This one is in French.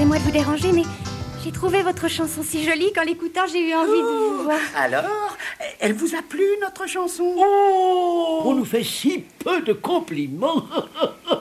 excusez-moi de vous déranger, mais j'ai trouvé votre chanson si jolie qu'en l'écoutant, j'ai eu envie de vous voir. Alors, elle vous a plu, notre chanson? Oh, on nous fait si peu de compliments.